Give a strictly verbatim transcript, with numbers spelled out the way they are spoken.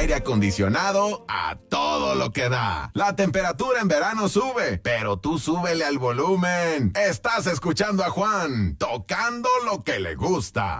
aire acondicionado a todo lo que da. La temperatura en verano sube, pero tú súbele al volumen. Estás escuchando a Juan, tocando lo que le gusta.